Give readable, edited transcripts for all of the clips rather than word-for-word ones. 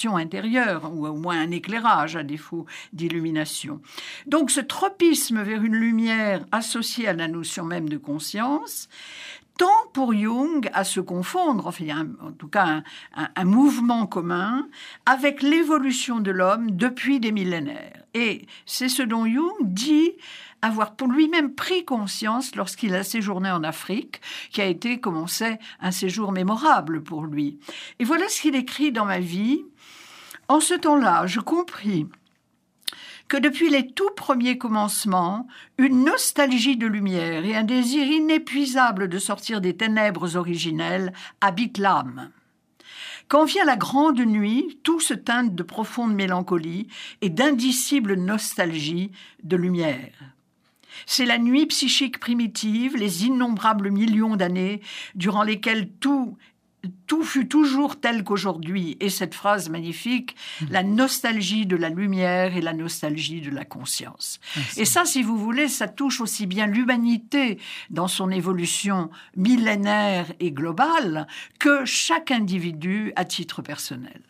intérieure, ou au moins un éclairage à défaut d'illumination. Donc ce tropisme vers une lumière associée à la notion même de conscience tend pour Jung à se confondre, enfin il y a en tout cas un mouvement commun avec l'évolution de l'homme depuis des millénaires. Et c'est ce dont Jung dit avoir pour lui-même pris conscience lorsqu'il a séjourné en Afrique, qui a été, comme on sait, un séjour mémorable pour lui. Et voilà ce qu'il écrit dans Ma vie. En ce temps-là, je compris que depuis les tout premiers commencements, une nostalgie de lumière et un désir inépuisable de sortir des ténèbres originelles habitent l'âme. Quand vient la grande nuit, tout se teinte de profonde mélancolie et d'indicible nostalgie de lumière. C'est la nuit psychique primitive, les innombrables millions d'années durant lesquelles tout fut toujours tel qu'aujourd'hui. Et cette phrase magnifique, la nostalgie de la lumière et la nostalgie de la conscience. Et ça, si vous voulez, ça touche aussi bien l'humanité dans son évolution millénaire et globale que chaque individu à titre personnel.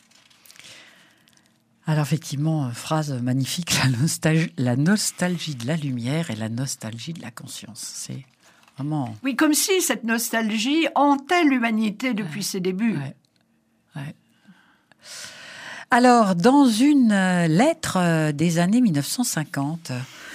Alors effectivement, phrase magnifique, la nostalgie de la lumière et la nostalgie de la conscience. C'est vraiment... Oui, comme si cette nostalgie hantait l'humanité depuis ses débuts. Ouais. Alors, dans une lettre des années 1950,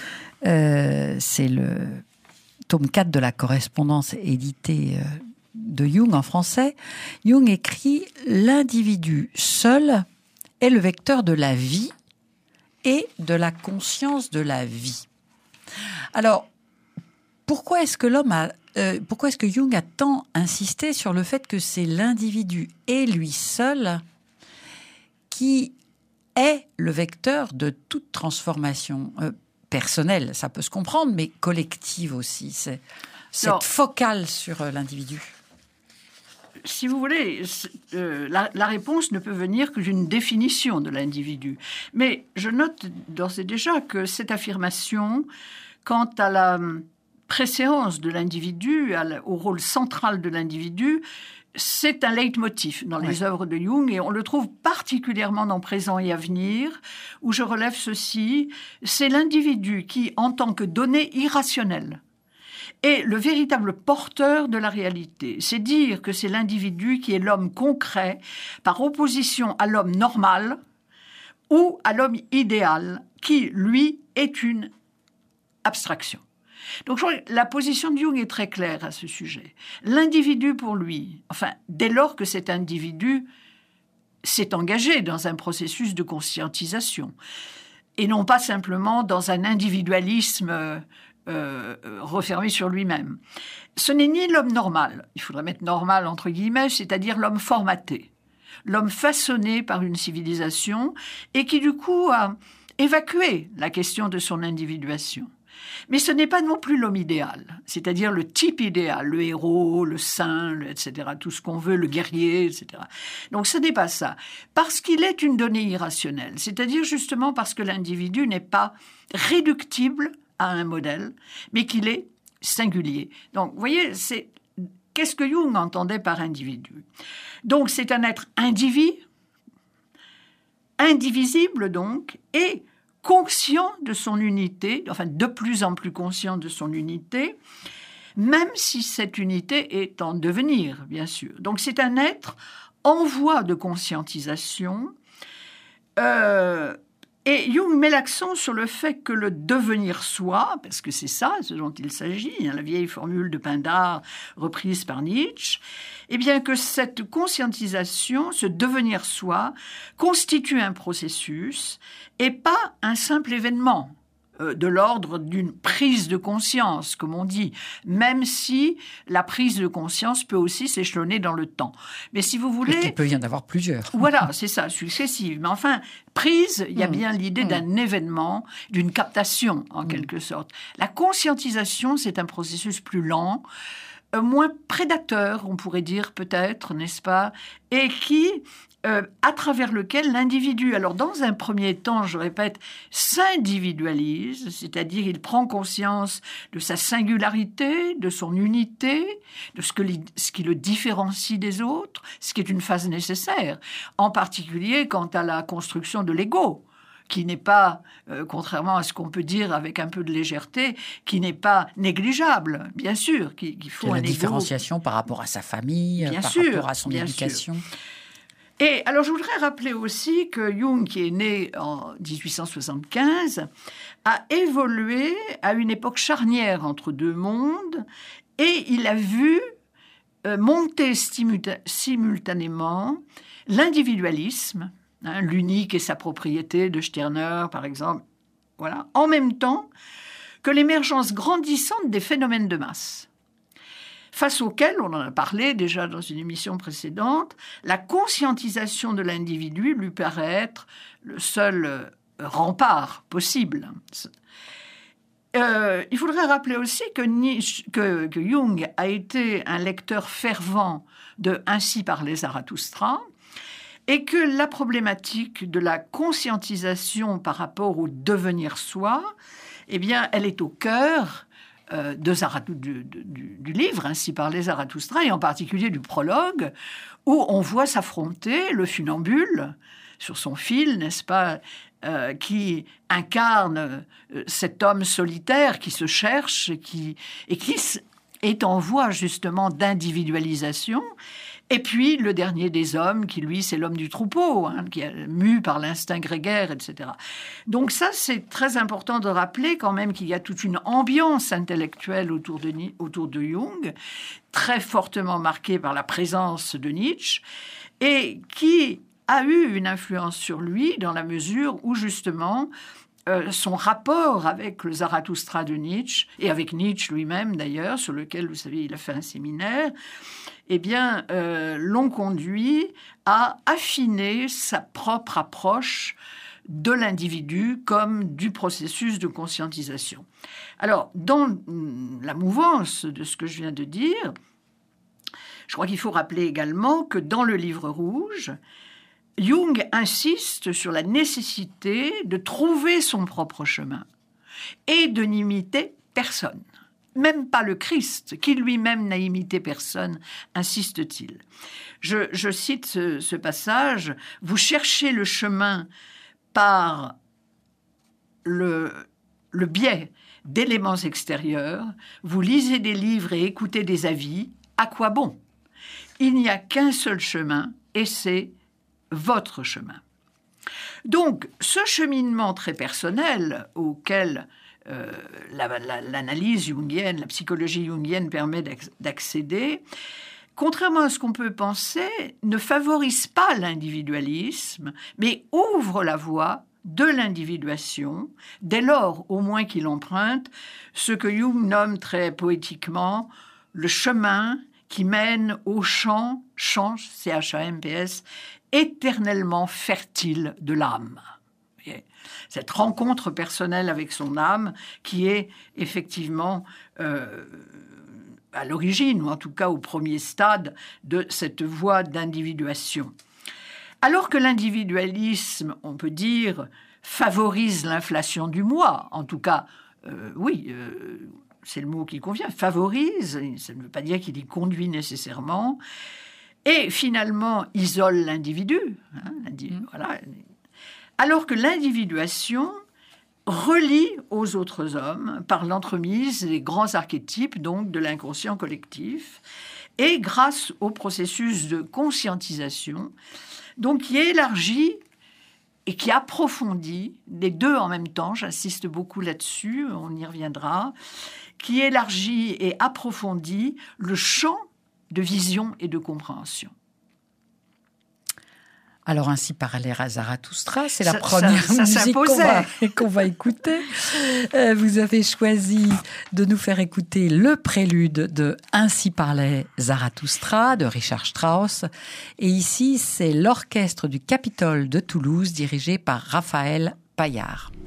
c'est le tome 4 de la correspondance éditée de Jung en français, Jung écrit « L'individu seul est le vecteur de la vie et de la conscience de la vie. » Alors, pourquoi est-ce que Jung a tant insisté sur le fait que c'est l'individu et lui seul qui est le vecteur de toute transformation personnelle? Ça peut se comprendre, mais collective aussi. C'est cette focale sur l'individu. Si vous voulez, la réponse ne peut venir que d'une définition de l'individu. Mais je note d'ores et déjà que cette affirmation, quant à la préséance de l'individu, au rôle central de l'individu, c'est un leitmotiv dans les œuvres de Jung, et on le trouve particulièrement dans Présent et Avenir, où je relève ceci, c'est l'individu qui, en tant que donnée irrationnelle, est le véritable porteur de la réalité. C'est dire que c'est l'individu qui est l'homme concret, par opposition à l'homme normal ou à l'homme idéal, qui, lui, est une abstraction. Donc, je crois que la position de Jung est très claire à ce sujet. L'individu, pour lui, enfin, dès lors que cet individu s'est engagé dans un processus de conscientisation, et non pas simplement dans un individualisme refermé sur lui-même. Ce n'est ni l'homme normal, il faudrait mettre normal entre guillemets, c'est-à-dire l'homme formaté, l'homme façonné par une civilisation et qui du coup a évacué la question de son individuation. Mais ce n'est pas non plus l'homme idéal, c'est-à-dire le type idéal, le héros, le saint, etc., tout ce qu'on veut, le guerrier, etc. Donc ce n'est pas ça, parce qu'il est une donnée irrationnelle, c'est-à-dire justement parce que l'individu n'est pas réductible à un modèle, mais qu'il est singulier. Donc, vous voyez, qu'est-ce que Jung entendait par individu? Donc, c'est un être indivisible donc, et conscient de son unité, enfin de plus en plus conscient de son unité, même si cette unité est en devenir, bien sûr. Donc, c'est un être en voie de conscientisation, et Jung met l'accent sur le fait que le devenir soi, parce que c'est ça ce dont il s'agit, la vieille formule de Pindar reprise par Nietzsche, eh bien que cette conscientisation, ce devenir soi, constitue un processus et pas un simple événement de l'ordre d'une prise de conscience, comme on dit, même si la prise de conscience peut aussi s'échelonner dans le temps. Mais si vous voulez... Il peut y en avoir plusieurs. Voilà, c'est ça, successive. Mais enfin, prise, il y a bien l'idée d'un événement, d'une captation, en quelque sorte. La conscientisation, c'est un processus plus lent, moins prédateur, on pourrait dire peut-être, n'est-ce pas, et qui, à travers lequel l'individu, alors dans un premier temps, je répète, s'individualise, c'est-à-dire il prend conscience de sa singularité, de son unité, de ce qui le différencie des autres, ce qui est une phase nécessaire, en particulier quant à la construction de l'ego, qui n'est pas, contrairement à ce qu'on peut dire avec un peu de légèreté, qui n'est pas négligeable, bien sûr, qu'il faut un ego. La différenciation par rapport à sa famille, bien par sûr, rapport à son éducation. Sûr. Et alors, je voudrais rappeler aussi que Jung, qui est né en 1875, a évolué à une époque charnière entre deux mondes, et il a vu monter simultanément l'individualisme, l'unique et sa propriété de Stirner, par exemple, voilà, en même temps que l'émergence grandissante des phénomènes de masse, face auxquels, on en a parlé déjà dans une émission précédente, la conscientisation de l'individu lui paraît être le seul rempart possible. Il faudrait rappeler aussi que Jung a été un lecteur fervent de Ainsi parlait Zarathustra, et que la problématique de la conscientisation par rapport au devenir soi, eh bien, elle est au cœur du livre, Ainsi parlait Zarathustra, et en particulier du prologue, où on voit s'affronter le funambule sur son fil, n'est-ce pas, qui incarne cet homme solitaire qui se cherche et qui est en voie justement d'individualisation. Et puis, le dernier des hommes, qui, lui, c'est l'homme du troupeau, qui est mu par l'instinct grégaire, etc. Donc ça, c'est très important de rappeler quand même qu'il y a toute une ambiance intellectuelle autour de Jung, très fortement marquée par la présence de Nietzsche, et qui a eu une influence sur lui dans la mesure où, justement, son rapport avec le Zarathustra de Nietzsche, et avec Nietzsche lui-même d'ailleurs, sur lequel, vous savez, il a fait un séminaire, eh bien, l'ont conduit à affiner sa propre approche de l'individu comme du processus de conscientisation. Alors, dans la mouvance de ce que je viens de dire, je crois qu'il faut rappeler également que dans le Livre rouge, Jung insiste sur la nécessité de trouver son propre chemin et de n'imiter personne. Même pas le Christ, qui lui-même n'a imité personne, insiste-t-il. Je cite ce passage. « Vous cherchez le chemin par le biais d'éléments extérieurs, vous lisez des livres et écoutez des avis, à quoi bon? Il n'y a qu'un seul chemin, et c'est votre chemin. » Donc, ce cheminement très personnel auquel l'analyse jungienne, la psychologie jungienne permet d'accéder, contrairement à ce qu'on peut penser, ne favorise pas l'individualisme, mais ouvre la voie de l'individuation, dès lors au moins qu'il emprunte ce que Jung nomme très poétiquement le chemin qui mène au champ, C-H-A-M-P-S, éternellement fertile de l'âme. Cette rencontre personnelle avec son âme qui est effectivement à l'origine, ou en tout cas au premier stade de cette voie d'individuation. Alors que l'individualisme, on peut dire, favorise l'inflation du moi, en tout cas, c'est le mot qui convient, favorise, ça ne veut pas dire qu'il y conduit nécessairement, et finalement isole l'individu, voilà. Alors que l'individuation relie aux autres hommes par l'entremise des grands archétypes donc de l'inconscient collectif et grâce au processus de conscientisation donc qui élargit et qui approfondit les deux en même temps, j'insiste beaucoup là-dessus, on y reviendra, qui élargit et approfondit le champ de vision et de compréhension. Alors, Ainsi parlait Zarathustra, c'est la première musique qu'on va écouter. Vous avez choisi de nous faire écouter le prélude de Ainsi parlait Zarathustra de Richard Strauss. Et ici, c'est l'orchestre du Capitole de Toulouse dirigé par Raphaël Paillard.